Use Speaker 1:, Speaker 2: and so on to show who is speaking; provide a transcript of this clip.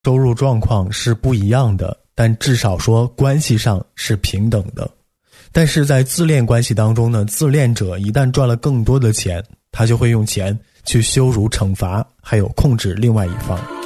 Speaker 1: 收入状况是不一样的，但至少说关系上是平等的。但是在自恋关系当中呢，自恋者一旦赚了更多的钱，他就会用钱去羞辱、惩罚，还有控制另外一方。